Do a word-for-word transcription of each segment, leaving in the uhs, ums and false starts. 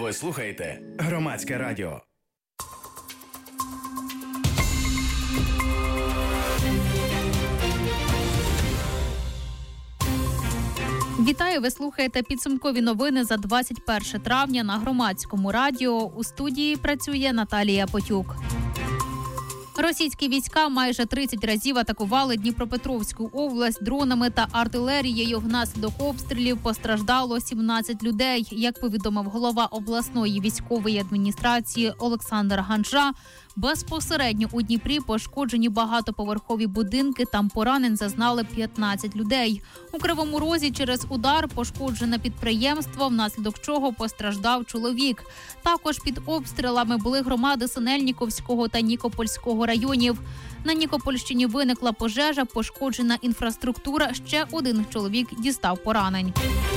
Ви слухаєте Громадське радіо. Вітаю, ви слухаєте підсумкові новини за двадцять перше травня на Громадському радіо. У студії працює Наталія Потюк. Російські війська майже тридцять разів атакували Дніпропетровську область дронами та артилерією. Внаслідок обстрілів постраждало сімнадцять людей. Як повідомив голова обласної військової адміністрації Олександр Ганжа, безпосередньо у Дніпрі пошкоджені багатоповерхові будинки, там поранень зазнали п'ятнадцять людей. У Кривому Розі через удар пошкоджене підприємство, внаслідок чого постраждав чоловік. Також під обстрілами були громади Синельніковського та Нікопольського районів. На Нікопольщині виникла пожежа, пошкоджена інфраструктура, ще один чоловік дістав поранень.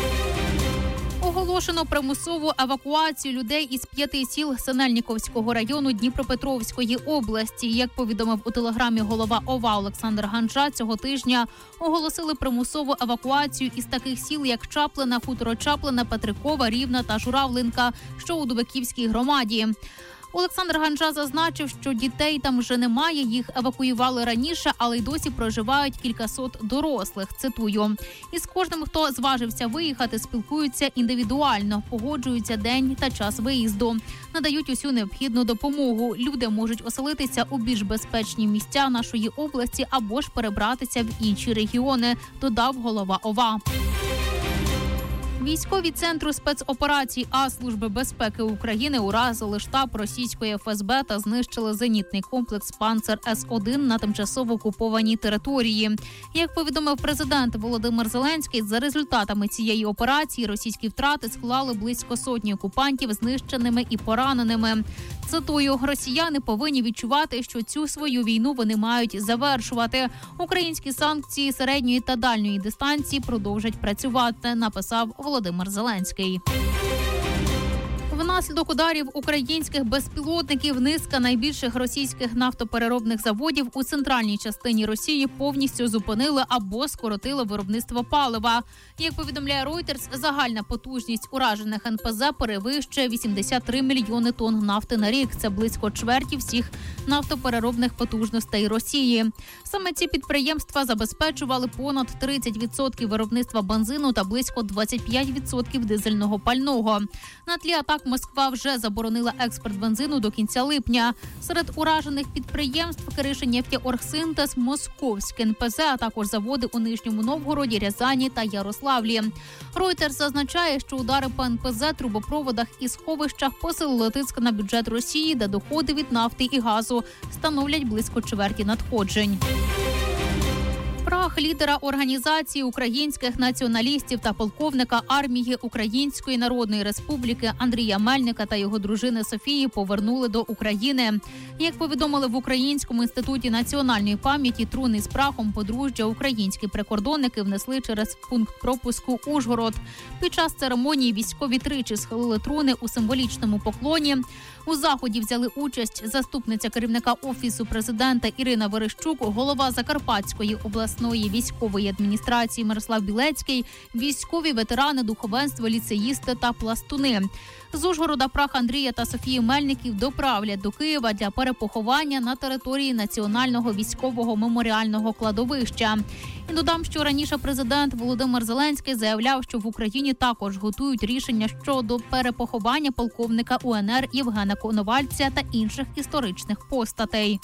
Оголошено примусову евакуацію людей із п'яти сіл Синельніковського району Дніпропетровської області. Як повідомив у телеграмі голова ОВА Олександр Ганжа, цього тижня оголосили примусову евакуацію із таких сіл, як Чаплина, Хуторо-Чаплина, Петрикова, Рівна та Журавлинка, що у Дубаківській громаді. Олександр Ганжа зазначив, що дітей там вже немає, їх евакуювали раніше, але й досі проживають кількасот дорослих. Цитую. «Із кожним, хто зважився виїхати, спілкуються індивідуально, погоджуються день та час виїзду, надають усю необхідну допомогу. Люди можуть оселитися у більш безпечні місця нашої області або ж перебратися в інші регіони», додав голова ОВА. Військові центру спецоперацій А Служби безпеки України уразили штаб російської еф ес бе та знищили зенітний комплекс «Панцер С один» на тимчасово окупованій території. Як повідомив президент Володимир Зеленський, за результатами цієї операції російські втрати склали близько сотні окупантів знищеними і пораненими. Цитую, «Росіяни повинні відчувати, що цю свою війну вони мають завершувати. Українські санкції середньої та дальньої дистанції продовжать працювати», написав Володимир Зеленський. Внаслідок ударів українських безпілотників низка найбільших російських нафтопереробних заводів у центральній частині Росії повністю зупинили або скоротили виробництво палива. Як повідомляє Reuters, загальна потужність уражених ен пе зе перевищує вісімдесят три мільйони тонн нафти на рік. Це близько чверті всіх нафтопереробних потужностей Росії. Саме ці підприємства забезпечували понад тридцять відсотків виробництва бензину та близько двадцять п'ять відсотків дизельного пального. На тлі атак Москва вже заборонила експорт бензину до кінця липня. Серед уражених підприємств Киришинефтеоргсинтез, Московське ен пе зе, а також заводи у Нижньому Новгороді, Рязані та Ярославлі. Reuters зазначає, що удари по ен пе зе, трубопроводах і сховищах посилили тиск на бюджет Росії, де доходи від нафти і газу становлять близько чверті надходжень. Прах лідера організації українських націоналістів та полковника армії Української Народної Республіки Андрія Мельника та його дружини Софії повернули до України. Як повідомили в Українському інституті національної пам'яті, труни з прахом подружжя українські прикордонники внесли через пункт пропуску Ужгород. Під час церемонії військові тричі схилили труни у символічному поклоні. У заході взяли участь заступниця керівника Офісу президента Ірина Верещук, голова Закарпатської обласної військової адміністрації Мирослав Білецький, військові ветерани, духовенство, ліцеїсти та пластуни. З Ужгорода прах Андрія та Софії Мельників доправлять до Києва для перепоховання на території Національного військового меморіального кладовища. І додам, що раніше президент Володимир Зеленський заявляв, що в Україні також готують рішення щодо перепоховання полковника у ен ер Євгена Коновальця та інших історичних постатей.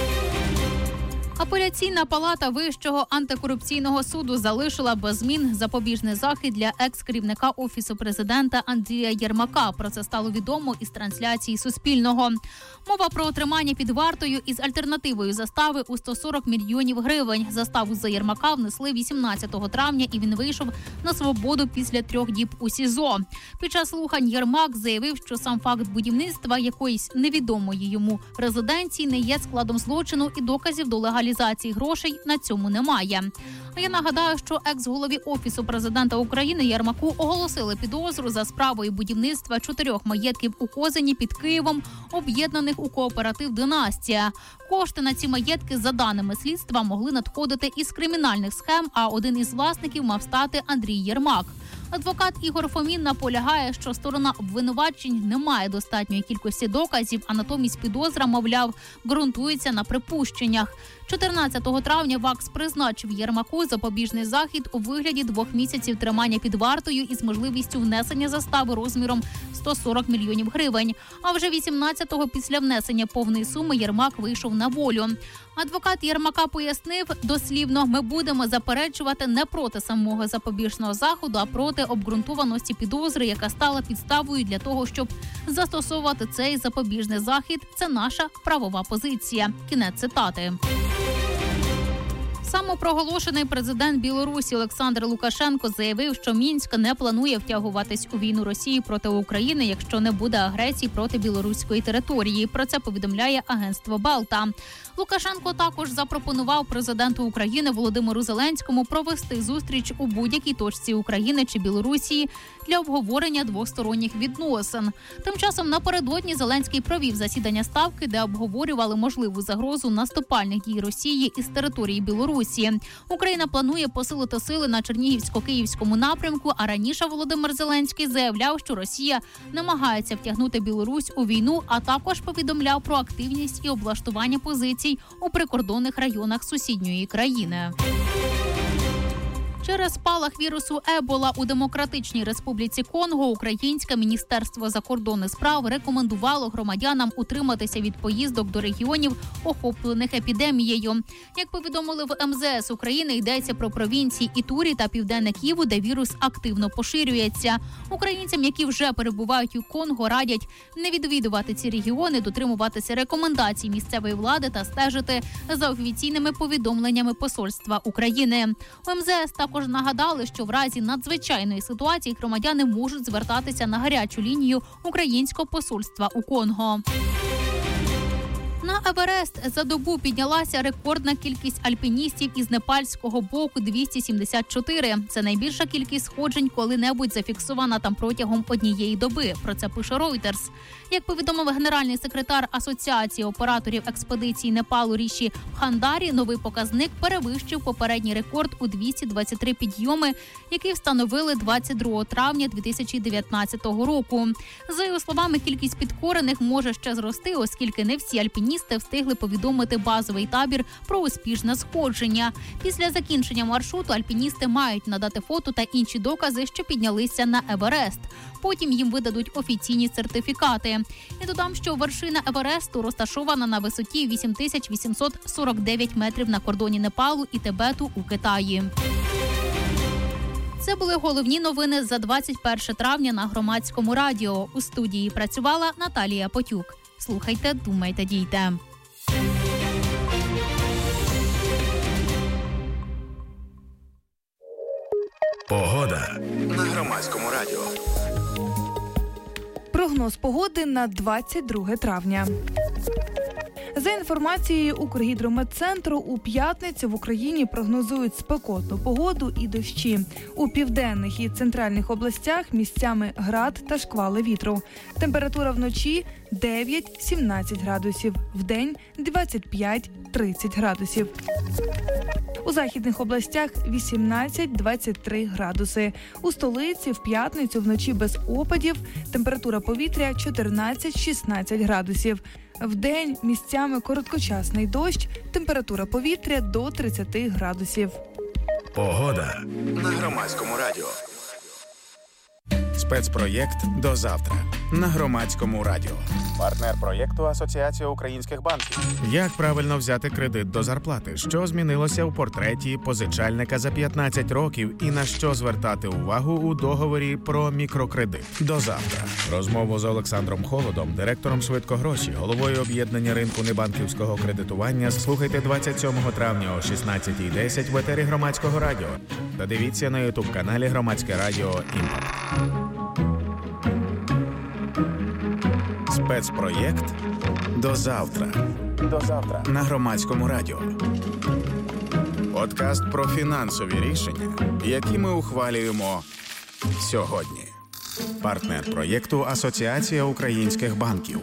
Апеляційна палата Вищого антикорупційного суду залишила без змін запобіжний захід для екс-керівника Офісу президента Андрія Єрмака. Про це стало відомо із трансляції Суспільного. Мова про отримання під вартою із альтернативою застави у сто сорок мільйонів гривень. Заставу за Єрмака внесли вісімнадцятого травня, і він вийшов на свободу після трьох діб у СІЗО. Під час слухань Єрмак заявив, що сам факт будівництва якоїсь невідомої йому резиденції не є складом злочину і доказів до легалізації грошей на цьому немає. А я нагадаю, що екс-голові Офісу президента України Єрмаку оголосили підозру за справою будівництва чотирьох маєтків у Козині під Києвом, об'єднаних у кооператив «Династія». Кошти на ці маєтки, за даними слідства, могли надходити із кримінальних схем, а один із власників мав стати Андрій Єрмак. Адвокат Ігор Фомін наполягає, що сторона обвинувачень не має достатньої кількості доказів, а натомість підозра, мовляв, ґрунтується на припущеннях. чотирнадцятого травня ВАКС призначив Єрмаку запобіжний захід у вигляді двох місяців тримання під вартою із можливістю внесення застави розміром сто сорок мільйонів гривень. А вже вісімнадцятого після внесення повної суми Єрмак вийшов на волю. Адвокат Єрмака пояснив дослівно: «Ми будемо заперечувати не проти самого запобіжного заходу, а проти обґрунтованості підозри, яка стала підставою для того, щоб застосовувати цей запобіжний захід. Це наша правова позиція». Кінець цитати. Самопроголошений президент Білорусі Олександр Лукашенко заявив, що Мінськ не планує втягуватись у війну Росії проти України, якщо не буде агресії проти білоруської території. Про це повідомляє агентство Балта. Лукашенко також запропонував президенту України Володимиру Зеленському провести зустріч у будь-якій точці України чи Білорусі для обговорення двосторонніх відносин. Тим часом напередодні Зеленський провів засідання Ставки, де обговорювали можливу загрозу наступальних дій Росії із території Білорусі. Україна планує посилити сили на Чернігівсько-Київському напрямку, а раніше Володимир Зеленський заявляв, що Росія намагається втягнути Білорусь у війну, а також повідомляв про активність і облаштування позицій у прикордонних районах сусідньої країни. Через спалах вірусу Ебола у Демократичній Республіці Конго українське Міністерство закордонних справ рекомендувало громадянам утриматися від поїздок до регіонів, охоплених епідемією. Як повідомили в ем зе ес України, йдеться про провінції Ітурі та Південне Ківу, де вірус активно поширюється. Українцям, які вже перебувають у Конго, радять не відвідувати ці регіони, дотримуватися рекомендацій місцевої влади та стежити за офіційними повідомленнями Посольства України. У ем зе ес також нагадали, що в разі надзвичайної ситуації громадяни можуть звертатися на гарячу лінію українського посольства у Конго. На Еверест за добу піднялася рекордна кількість альпіністів із непальського боку – двісті сімдесят чотири. Це найбільша кількість сходжень коли-небудь зафіксована там протягом однієї доби. Про це пише Reuters. Як повідомив генеральний секретар Асоціації операторів експедиції Непалу Ріші Бхандарі, новий показник перевищив попередній рекорд у двісті двадцять три підйоми, який встановили двадцять другого травня дві тисячі дев'ятнадцятого року. За його словами, кількість підкорених може ще зрости, оскільки не всі альпіністи встигли повідомити базовий табір про успішне сходження. Після закінчення маршруту альпіністи мають надати фото та інші докази, що піднялися на Еверест. Потім їм видадуть офіційні сертифікати. І додам, що вершина Евересту розташована на висоті вісім тисяч вісімсот сорок дев'ять метрів на кордоні Непалу і Тибету у Китаї. Це були головні новини за двадцять перше травня на Громадському радіо. У студії працювала Наталія Потюк. Слухайте, думайте, дійте. Погода на Громадському радіо. Прогноз погоди на двадцять друге травня. За інформацією Укргідрометцентру, у п'ятницю в Україні прогнозують спекотну погоду і дощі. У південних і центральних областях місцями град та шквали вітру. Температура вночі дев'ять-сімнадцять градусів, вдень двадцять п'ять-тридцять градусів. У західних областях вісімнадцять-двадцять три градуси. У столиці в п'ятницю вночі без опадів, температура повітря чотирнадцять-шістнадцять градусів. Вдень місцями короткочасний дощ, температура повітря до тридцять градусів. Погода на Громадському радіо. Спецпроєкт «До завтра» на Громадському радіо. Партнер проєкту Асоціація українських банків. Як правильно взяти кредит до зарплати? Що змінилося у портреті позичальника за п'ятнадцять років і на що звертати увагу у договорі про мікрокредит? До завтра. Розмову з Олександром Холодом, директором «Швидкогроші», головою об'єднання ринку небанківського кредитування, слухайте двадцять сьомого травня о шістнадцятій десять в етері Громадського радіо. Та дивіться на ютуб-каналі Громадське радіо «Імпакт». Спецпроєкт «До завтра». До завтра. На Громадському радіо. Подкаст про фінансові рішення, які ми ухвалюємо сьогодні. Партнер проєкту Асоціація українських банків.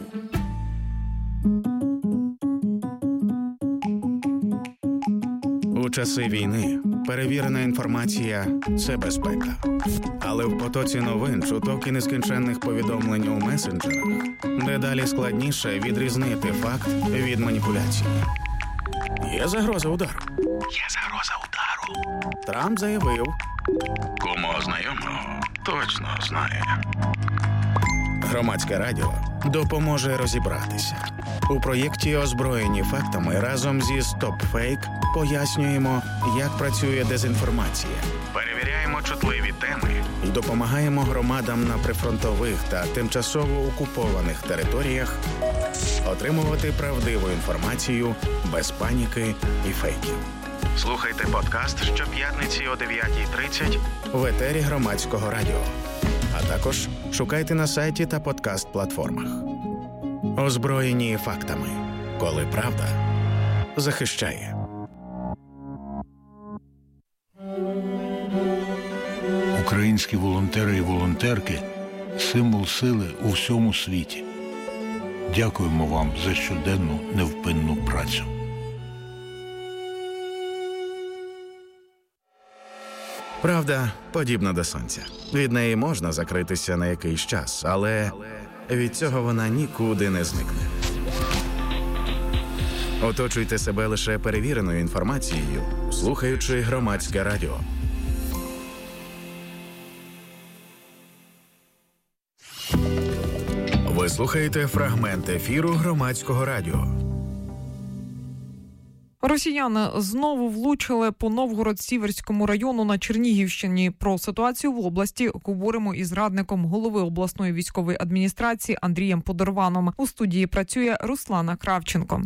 У часи війни Перевірена інформація – це безпека. Але в потоці новин, чуток і нескінченних повідомлень у месенджерах дедалі складніше відрізнити факт від маніпуляції. Є загроза удару. Є загроза удару. Трамп заявив. Кому знайомого точно знає. Громадське радіо допоможе розібратися. У проєкті «Озброєні фактами» разом зі «Стоп-фейк» пояснюємо, як працює дезінформація. Перевіряємо чутливі теми і допомагаємо громадам на прифронтових та тимчасово окупованих територіях отримувати правдиву інформацію без паніки і фейків. Слухайте подкаст щоп'ятниці о дев'ятій тридцять в етері Громадського радіо. А також шукайте на сайті та подкаст-платформах. Озброєні фактами. Коли правда захищає. Українські волонтери і волонтерки – символ сили у всьому світі. Дякуємо вам за щоденну невпинну працю. Правда подібна до сонця. Від неї можна закритися на якийсь час, але від цього вона нікуди не зникне. Оточуйте себе лише перевіреною інформацією, слухаючи Громадське радіо. Ви слухаєте фрагмент ефіру Громадського радіо. Росіяни знову влучили по Новгород-Сіверському району на Чернігівщині. Про ситуацію в області говоримо із радником голови обласної військової адміністрації Андрієм Подорваном. У студії працює Руслана Кравченко.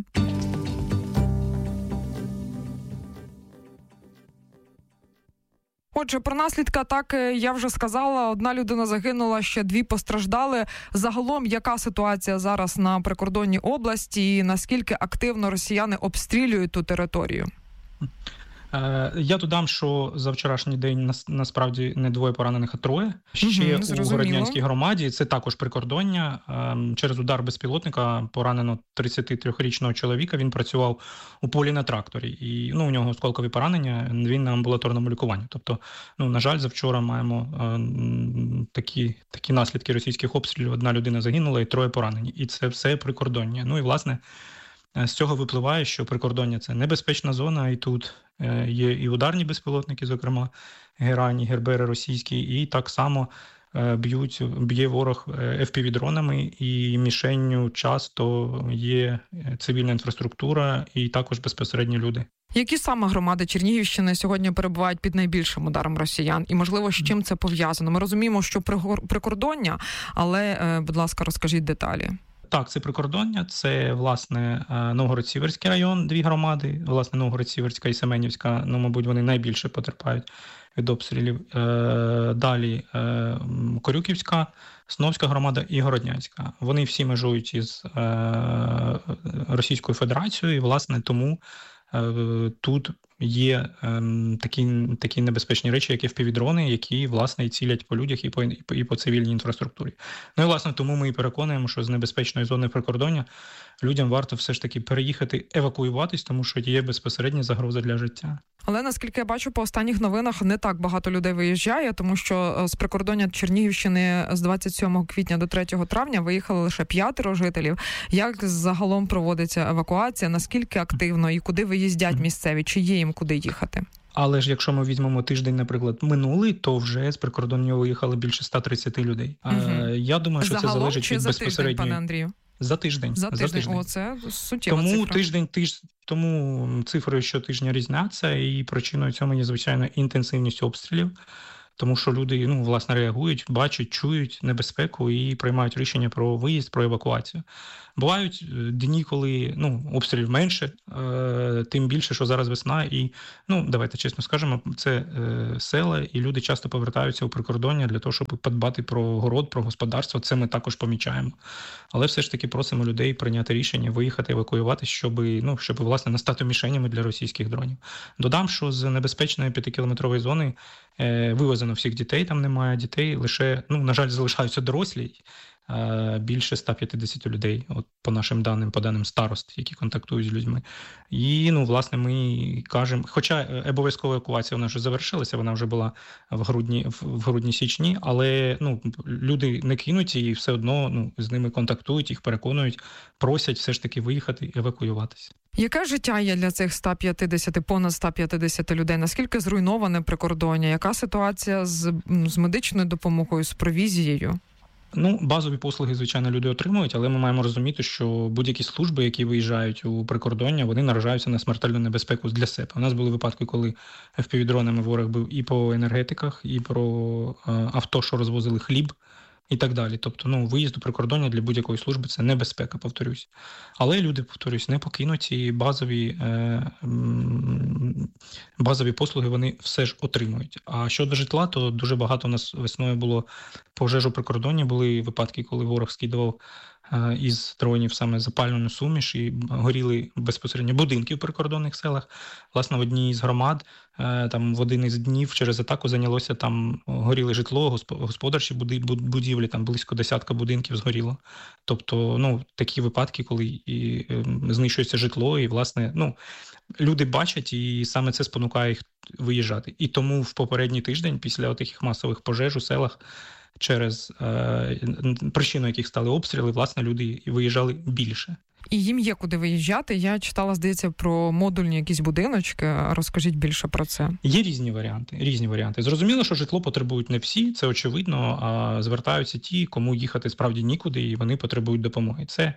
Отже, про наслідки атаки я вже сказала. Одна людина загинула, ще дві постраждали. Загалом, яка ситуація зараз на прикордонній області і наскільки активно росіяни обстрілюють ту територію? Я додам, що за вчорашній день насправді не двоє поранених, а троє. Ще угу, у Городнянській громаді, це також прикордоння. Через удар безпілотника поранено тридцятитрирічного чоловіка. Він працював у полі на тракторі. І ну, у нього осколкові поранення, він на амбулаторному лікуванні. Тобто, ну, на жаль, завчора маємо е, такі, такі наслідки російських обстрілів. Одна людина загинула і троє поранені. І це все прикордоння. Ну і, власне, з цього випливає, що прикордоння – це небезпечна зона, і тут є і ударні безпілотники, зокрема Герані, Гербери російські, і так само б'ють, б'є ворог еф пі ві-дронами, і мішенню часто є цивільна інфраструктура і також безпосередньо люди. Які саме громади Чернігівщини сьогодні перебувають під найбільшим ударом росіян? І, можливо, з чим це пов'язано? Ми розуміємо, що прикордоння, але, будь ласка, розкажіть деталі. Так, це прикордоння, це, власне, Новгород-Сіверський район, дві громади, власне, Новгород-Сіверська і Семенівська, ну, мабуть, вони найбільше потерпають від обстрілів. Далі Корюківська, Сновська громада і Городнянська. Вони всі межують із Російською Федерацією, і, власне, тому тут є ем, такі, такі небезпечні речі, як еф пі ві-дрони, які, власне, і цілять по людях, і по, і по, і по цивільній інфраструктурі. Ну і, власне, тому ми і переконуємо, що з небезпечної зони прикордоння людям варто все ж таки переїхати, евакуюватись, тому що є безпосередня загроза для життя. Але, наскільки я бачу, по останніх новинах не так багато людей виїжджає, тому що з прикордоння Чернігівщини з двадцять сьомого квітня до третього травня виїхали лише п'ятеро жителів. Як загалом проводиться евакуація, наскільки активно і куди виїздять місцеві, чи є їм куди їхати? Але ж якщо ми візьмемо тиждень, наприклад, минулий, то вже з прикордоння виїхали більше ста тридцяти людей. Угу. Я думаю, що загалом, це залежить чи від за безпосередньої... тиждень, пане Андрію? За тиждень. За тиждень. За тиждень. О, це суттєва тому цифра. Тиждень, тиж... Тому цифри щотижня різняться, і причиною цьому є, звичайно, інтенсивність обстрілів. Тому що люди, ну, власне, реагують, бачать, чують небезпеку і приймають рішення про виїзд, про евакуацію. Бувають дні, коли, ну, обстрілів менше, е, тим більше, що зараз весна, і, ну, давайте чесно скажемо, це е, села, і люди часто повертаються у прикордоння для того, щоб подбати про город, про господарство, це ми також помічаємо. Але все ж таки просимо людей прийняти рішення, виїхати, евакуюватися, щоб, ну, щоб, власне, не стати мішенями для російських дронів. Додам, що з небезпечної п'ятикілометрової зони е, вивозили перевозено всіх дітей, там немає дітей, лише, ну, на жаль, залишаються дорослі, більше ста п'ятдесят людей, от по нашим даним, по даним старост, які контактують з людьми. І, ну, власне, ми кажемо, хоча обов'язкова евакуація, вона вже завершилася, вона вже була в грудні, в грудні-січні, але, ну, люди не кинуть і все одно, ну, з ними контактують, їх переконують, просять все ж таки виїхати і евакуюватися. Яке життя є для цих ста п'ятдесят, понад ста п'ятдесят людей? Наскільки зруйноване прикордоння? Яка ситуація з, з медичною допомогою, з провізією? Ну, базові послуги, звичайно, люди отримують, але ми маємо розуміти, що будь-які служби, які виїжджають у прикордоння, вони наражаються на смертельну небезпеку для себе. У нас були випадки, коли еф пі ві-дронами ворог бив і по енергетиках, і про авто, що розвозили хліб, і так далі. Тобто, ну, виїзд у прикордоння для будь-якої служби – це небезпека, повторюсь. Але люди, повторюсь, не покинуті, базові, е, базові послуги вони все ж отримують. А щодо житла, то дуже багато у нас весною було пожеж у прикордонні, були випадки, коли ворог скидував е, із дронів саме запальну суміш і горіли безпосередньо будинки в прикордонних селах. Власне, в одній з громад, е, там в один із днів через атаку зайнялося, там горіли житло, господарчі будівлі, там близько десятка будинків згоріло. Тобто, ну, такі випадки, коли і е, знищується житло, і, власне, ну, люди бачать, і саме це спонукає їх виїжджати. І тому в попередній тиждень, після таких масових пожеж у селах, через е, причину яких стали обстріли, власне, люди виїжджали більше. І їм є куди виїжджати. Я читала, здається, про модульні якісь будиночки. Розкажіть більше про це. Є різні варіанти. Різні варіанти. Зрозуміло, що житло потребують не всі, це очевидно, а звертаються ті, кому їхати справді нікуди, і вони потребують допомоги. Це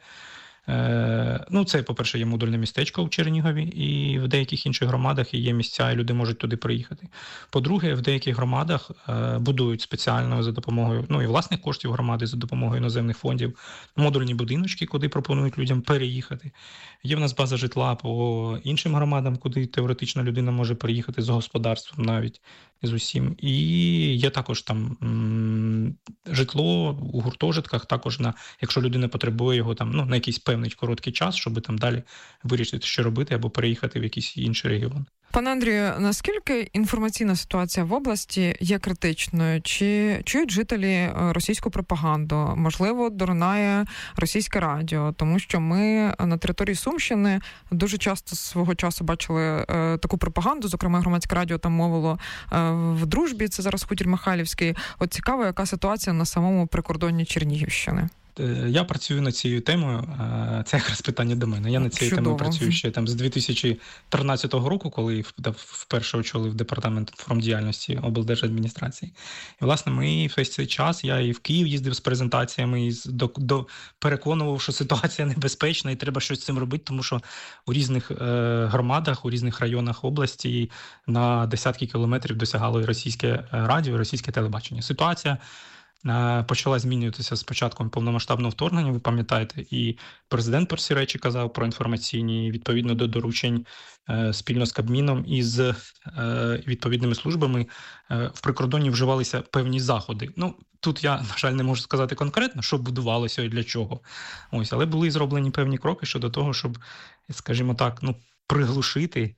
Ну, це, по-перше, є модульне містечко у Чернігові, і в деяких інших громадах є місця, і люди можуть туди приїхати. По-друге, в деяких громадах будують спеціально за допомогою, ну, і власних коштів громади, за допомогою іноземних фондів, модульні будиночки, куди пропонують людям переїхати. Є в нас база житла по іншим громадам, куди теоретично людина може приїхати з господарством навіть, з усім. І є також там м- житло у гуртожитках, також на, якщо людина потребує його там, ну, на якийсь певний короткий час, щоб там далі вирішити, що робити, або переїхати в якийсь інший регіон. Пане Андрію, наскільки інформаційна ситуація в області є критичною? Чи чують жителі російську пропаганду? Можливо, доринає російське радіо? Тому що ми на території Сумщини дуже часто свого часу бачили е, таку пропаганду, зокрема громадське радіо там мовило е, в Дружбі, це зараз хутір Михайлівський. От цікаво, яка ситуація на самому прикордонні Чернігівщини? Я працюю над цією темою, це якраз питання до мене. Я над цією Чудово. темою працюю ще там з дві тисячі тринадцятого року, коли вперше очолив департамент інформдіяльності облдержадміністрації. І, власне, ми весь цей час, я і в Київ їздив з презентаціями, і до, до, переконував, що ситуація небезпечна і треба щось з цим робити, тому що у різних е, громадах, у різних районах області на десятки кілометрів досягало і російське радіо, і російське телебачення. Ситуація почала змінюватися з початком повномасштабного вторгнення, ви пам'ятаєте, і президент про ці речі казав, про інформаційні, відповідно до доручень спільно з Кабміном і з відповідними службами в прикордонні вживалися певні заходи. Ну, тут я, на жаль, не можу сказати конкретно, що будувалося і для чого. Ось, але були зроблені певні кроки щодо того, щоб, скажімо так, ну, приглушити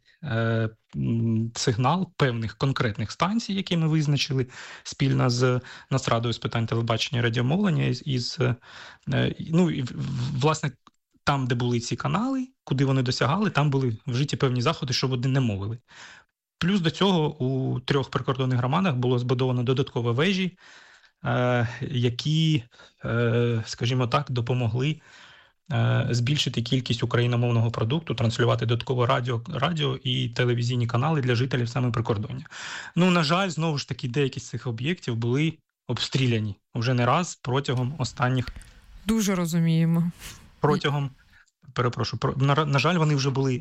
сигнал певних конкретних станцій, які ми визначили спільно з Нацрадою з питань телебачення і радіомовлення, із, ну, і, власне, там, де були ці канали, куди вони досягали, там були вжиті певні заходи, щоб вони не мовили. Плюс до цього у трьох прикордонних громадах було збудовано додаткові вежі, які, скажімо так, допомогли збільшити кількість україномовного продукту, транслювати додатково радіо, радіо і телевізійні канали для жителів саме прикордоння. Ну, на жаль, знову ж таки, деякі з цих об'єктів були обстріляні вже не раз протягом останніх... Дуже розуміємо. Протягом, перепрошую, на, на жаль, вони вже були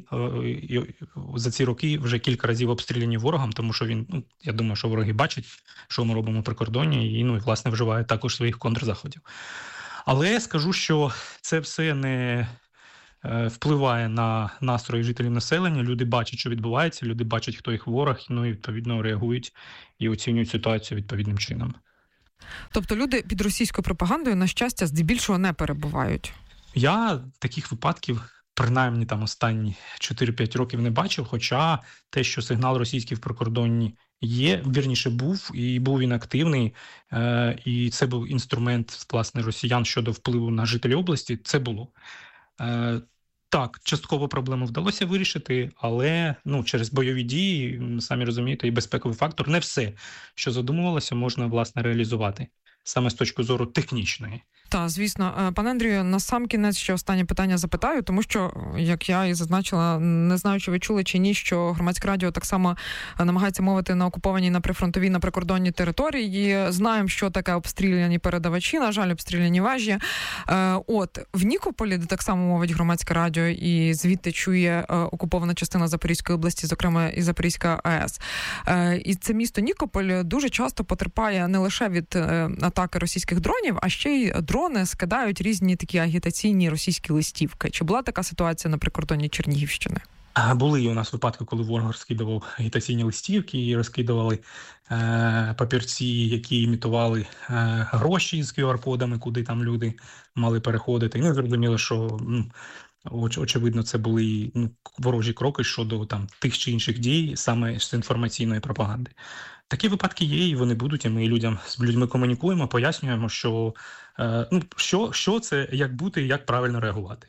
за ці роки вже кілька разів обстріляні ворогом, тому що він, ну, я думаю, що вороги бачать, що ми робимо в прикордонні, і, ну, і, власне, вживають також своїх контрзаходів. Але я скажу, що це все не впливає на настрої жителів населення. Люди бачать, що відбувається, люди бачать, хто їх ворог, ну і, відповідно, реагують і оцінюють ситуацію відповідним чином. Тобто люди під російською пропагандою, на щастя, здебільшого не перебувають? Я таких випадків, принаймні, там останні чотири-п'ять років не бачив, хоча те, що сигнал російський в прикордонні є, вірніше був, і був він активний, е, і це був інструмент, власне, росіян щодо впливу на жителів області, це було. Е, так, частково проблему вдалося вирішити, але ну, через бойові дії, самі розумієте, і безпековий фактор, не все, що задумувалося, можна, власне, реалізувати. Саме з точки зору технічної. Так, звісно. Пане Андрію, насамкінець ще останнє питання запитаю, тому що, як я і зазначила, не знаю, чи ви чули чи ні, що Громадське радіо так само намагається мовити на окупованій, на прифронтовій, на прикордонній території. Знаємо, що таке обстріляні передавачі, на жаль, обстріляні вежі. От, в Нікополі, де так само мовить Громадське радіо, і звідти чує окупована частина Запорізької області, зокрема і Запорізька АЕС. І це місто Нікополь дуже часто потерпає не лише від атаки російських дронів, а ще й дрони скидають різні такі агітаційні російські листівки. Чи була така ситуація на прикордонні Чернігівщини? А були у нас випадки, коли ворог розкидував агітаційні листівки і розкидували е, папірці, які імітували е, гроші з ку ар-кодами, куди там люди мали переходити. І ми зрозуміли, що ну, оч, очевидно це були ну, ворожі кроки щодо там тих чи інших дій, саме з інформаційної пропаганди. Такі випадки є, і вони будуть, і ми людям з людьми комунікуємо, пояснюємо, що, е, ну, що, що це, як бути, як правильно реагувати.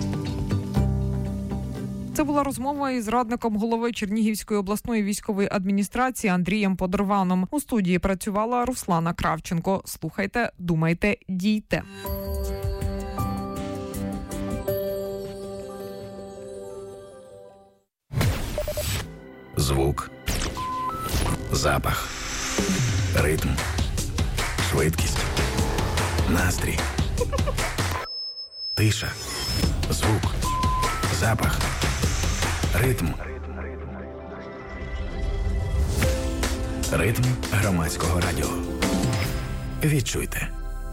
Це була розмова із радником голови Чернігівської обласної військової адміністрації Андрієм Подорваном. У студії працювала Руслана Кравченко. Слухайте, думайте, дійте. Звук. Запах, ритм, швидкість, настрій, тиша, звук, запах, ритм. Ритм Громадського радіо. Відчуйте.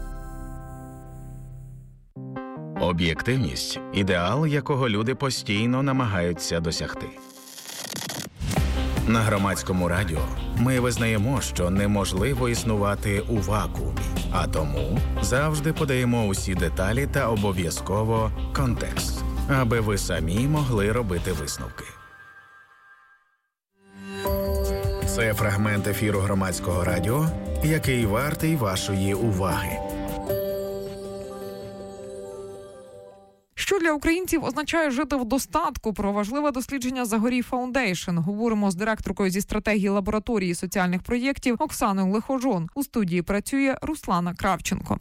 Об'єктивність – ідеал, якого люди постійно намагаються досягти. На Громадському радіо ми визнаємо, що неможливо існувати у вакуумі, а тому завжди подаємо усі деталі та обов'язково контекст, аби ви самі могли робити висновки. Це фрагмент ефіру Громадського радіо, який вартий вашої уваги. Що для українців означає жити в достатку? Про важливе дослідження Загорій Фаундейшн говоримо з директоркою зі стратегії лабораторії соціальних проєктів Оксаною Лихожон. У студії працює Руслана Кравченко.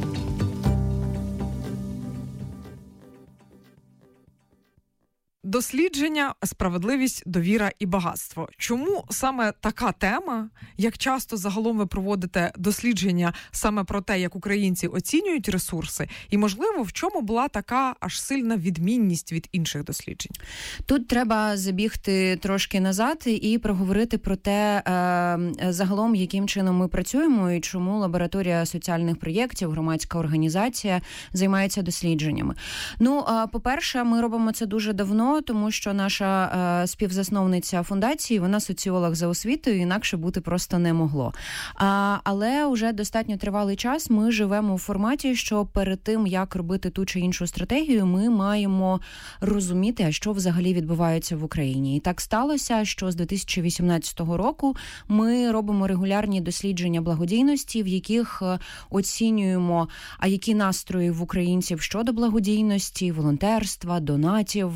Дослідження, справедливість, довіра і багатство. Чому саме така тема? Як часто загалом ви проводите дослідження саме про те, як українці оцінюють ресурси? І, можливо, в чому була така аж сильна відмінність від інших досліджень? Тут треба забігти трошки назад і проговорити про те, загалом, яким чином ми працюємо і чому лабораторія соціальних проєктів, громадська організація, займається дослідженнями. Ну, по-перше, ми робимо це дуже давно, тому що наша е, співзасновниця фундації, вона соціолог за освітою, інакше бути просто не могло. А, але вже достатньо тривалий час ми живемо в форматі, що перед тим, як робити ту чи іншу стратегію, ми маємо розуміти, а що взагалі відбувається в Україні. І так сталося, що з дві тисячі вісімнадцятого року ми робимо регулярні дослідження благодійності, в яких оцінюємо, а які настрої в українців щодо благодійності, волонтерства, донатів.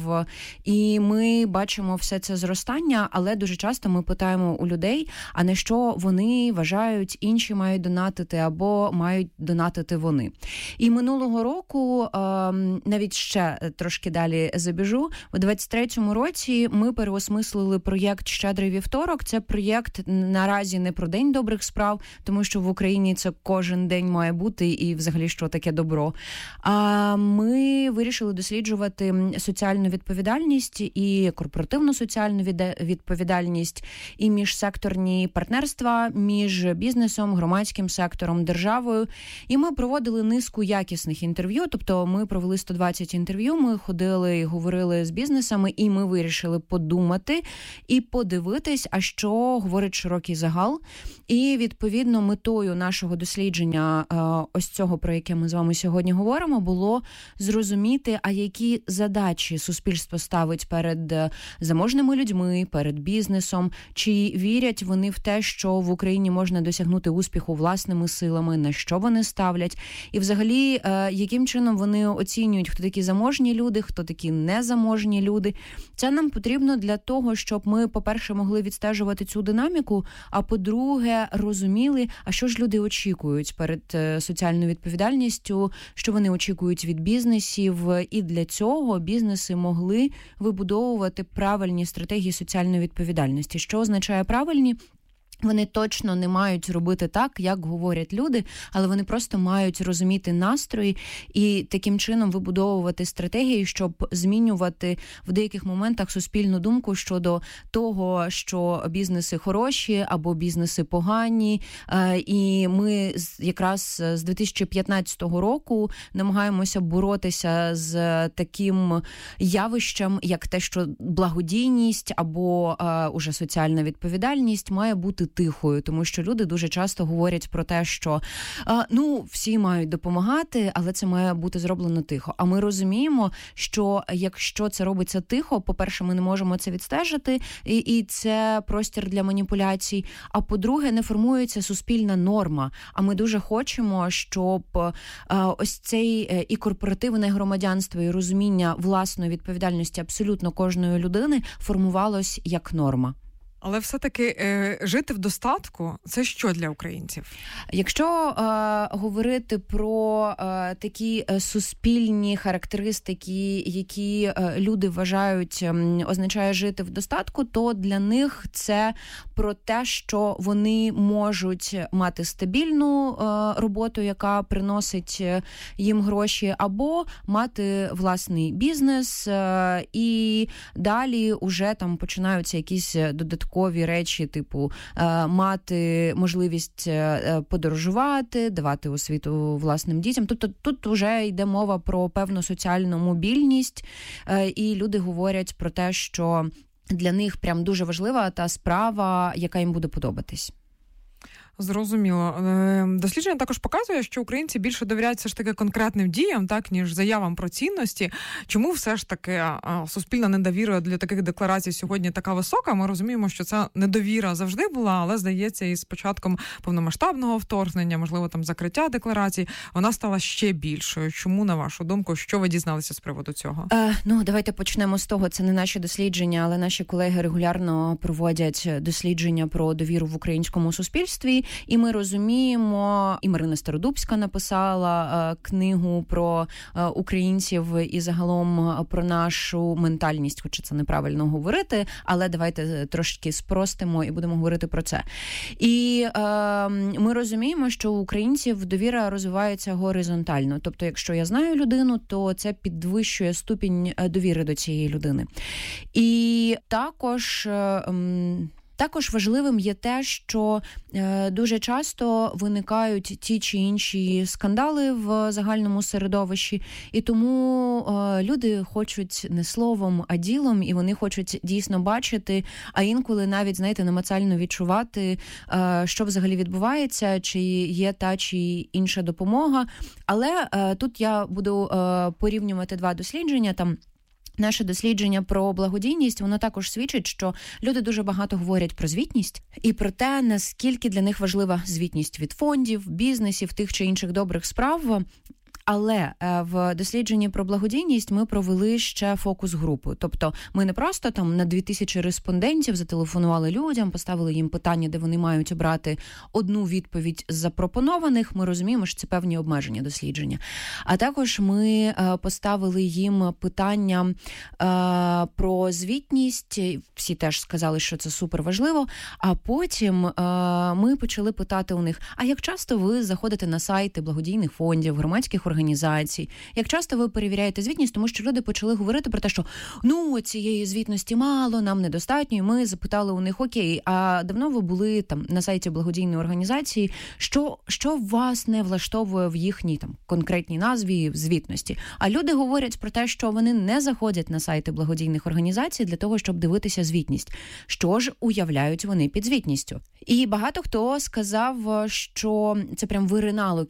І ми бачимо все це зростання, але дуже часто ми питаємо у людей, а на що вони вважають, інші мають донатити або мають донатити вони. І минулого року, навіть ще трошки далі забіжу, у двадцять третьому році ми переосмислили проєкт «Щедрий вівторок». Це проєкт наразі не про День добрих справ, тому що в Україні це кожен день має бути і взагалі що таке добро. А ми вирішили досліджувати соціальну відповідальність і корпоративну соціальну відповідальність, і міжсекторні партнерства між бізнесом, громадським сектором, державою. І ми проводили низку якісних інтерв'ю, тобто ми провели сто двадцять інтерв'ю, ми ходили і говорили з бізнесами, і ми вирішили подумати і подивитись, а що говорить широкий загал. І, відповідно, метою нашого дослідження, ось цього, про яке ми з вами сьогодні говоримо, було зрозуміти, а які задачі суспільство ставить ставить перед заможними людьми, перед бізнесом, чи вірять вони в те, що в Україні можна досягнути успіху власними силами, на що вони ставлять, і взагалі, яким чином вони оцінюють, хто такі заможні люди, хто такі незаможні люди. Це нам потрібно для того, щоб ми, по-перше, могли відстежувати цю динаміку, а по-друге, розуміли, а що ж люди очікують перед соціальною відповідальністю, що вони очікують від бізнесів, і для цього бізнеси могли вибудовувати правильні стратегії соціальної відповідальності. Що означає правильні? Вони точно не мають робити так, як говорять люди, але вони просто мають розуміти настрої і таким чином вибудовувати стратегії, щоб змінювати в деяких моментах суспільну думку щодо того, що бізнеси хороші або бізнеси погані. І ми якраз з дві тисячі п'ятнадцятого року намагаємося боротися з таким явищем, як те, що благодійність або уже соціальна відповідальність має бути тихою, тому що люди дуже часто говорять про те, що ну, всі мають допомагати, але це має бути зроблено тихо. А ми розуміємо, що якщо це робиться тихо, по-перше, ми не можемо це відстежити, і, і це простір для маніпуляцій, а по-друге, не формується суспільна норма. А ми дуже хочемо, щоб ось цей і корпоративне громадянство, і розуміння власної відповідальності абсолютно кожної людини формувалось як норма. Але все-таки е, жити в достатку – це що для українців? Якщо е, говорити про е, такі суспільні характеристики, які е, люди вважають е, означає жити в достатку, то для них це про те, що вони можуть мати стабільну е, роботу, яка приносить їм гроші, або мати власний бізнес, е, і далі уже там починаються якісь додаткові речі, типу мати можливість подорожувати, давати освіту власним дітям. Тобто тут вже йде мова про певну соціальну мобільність, і люди говорять про те, що для них прям дуже важлива та справа, яка їм буде подобатись. Зрозуміло. Дослідження також показує, що українці більше довіряють все ж таки конкретним діям, так, ніж заявам про цінності. Чому все ж таки суспільна недовіра для таких декларацій сьогодні така висока? Ми розуміємо, що ця недовіра завжди була, але, здається, із початком повномасштабного вторгнення, можливо, там закриття декларацій, вона стала ще більшою. Чому, на вашу думку, що ви дізналися з приводу цього? Е, ну, давайте почнемо з того. Це не наші дослідження, але наші колеги регулярно проводять дослідження про довіру в українському суспільстві. І ми розуміємо, і Марина Стародубська написала е, книгу про е, українців і загалом про нашу ментальність, хоча це неправильно говорити, але давайте трошки спростимо і будемо говорити про це. І е, ми розуміємо, що у українців довіра розвивається горизонтально. Тобто, якщо я знаю людину, то це підвищує ступінь довіри до цієї людини. І також... Е, Також важливим є те, що е, дуже часто виникають ті чи інші скандали в загальному середовищі, і тому е, люди хочуть не словом, а ділом, і вони хочуть дійсно бачити, а інколи навіть, знаєте, намацально відчувати, е, що взагалі відбувається, чи є та чи інша допомога. Але е, тут я буду е, порівнювати два дослідження, там, наше дослідження про благодійність, воно також свідчить, що люди дуже багато говорять про звітність і про те, наскільки для них важлива звітність від фондів, бізнесів, тих чи інших добрих справ. Але в дослідженні про благодійність ми провели ще фокус-групу. Тобто ми не просто там на дві тисячі респондентів зателефонували людям, поставили їм питання, де вони мають обрати одну відповідь з запропонованих. Ми розуміємо, що це певні обмеження дослідження. А також ми поставили їм питання про звітність. Всі теж сказали, що це супер важливо. А потім ми почали питати у них, а як часто ви заходите на сайти благодійних фондів, громадських організацій, як часто ви перевіряєте звітність, тому що люди почали говорити про те, що ну, цієї звітності мало, нам недостатньо, і ми запитали у них, окей, а давно ви були там на сайті благодійної організації, що, що вас не влаштовує в їхній там конкретній назві в звітності? А люди говорять про те, що вони не заходять на сайти благодійних організацій для того, щоб дивитися звітність. Що ж уявляють вони під звітністю? І багато хто сказав, що це прям виринало